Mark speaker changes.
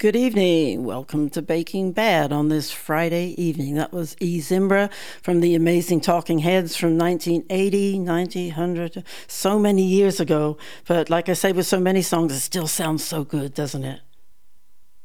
Speaker 1: Good evening. Welcome to Baking Bad on this Friday evening. That was E. Zimbra from the Amazing Talking Heads from 1980, 1900, so many years ago. But like I say, with so many songs, it still sounds so good, doesn't it?